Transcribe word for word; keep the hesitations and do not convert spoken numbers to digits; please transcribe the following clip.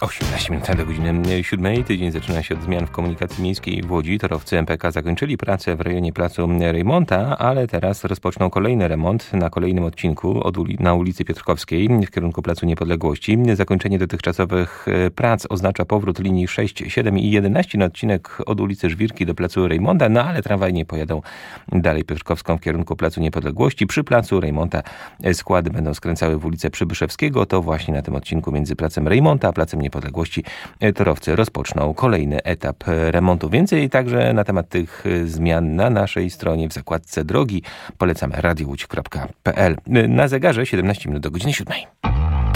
osiemnaście minut do godziny siódmej. Tydzień zaczyna się od zmian w komunikacji miejskiej w Łodzi. Torowcy M P K zakończyli pracę w rejonie placu Rejmonta, ale teraz rozpoczną kolejny remont na kolejnym odcinku od uli- na ulicy Piotrkowskiej w kierunku Placu Niepodległości. Zakończenie dotychczasowych prac oznacza powrót linii sześć, siedem i jedenaście na odcinek od ulicy Żwirki do Placu Rejmonta, no ale tramwaje nie pojadą dalej Piotrkowską w kierunku Placu Niepodległości. Przy Placu Rejmonta składy będą skręcały w ulicę Przybyszewskiego. To właśnie na tym odcinku między Placem Rejmonta a Placem Niepodległości torowcy rozpoczną kolejny etap remontu. Więcej także na temat tych zmian na naszej stronie w zakładce drogi. Polecamy radio łódź kropka p l. Na zegarze siedemnaście minut do godziny siódmej.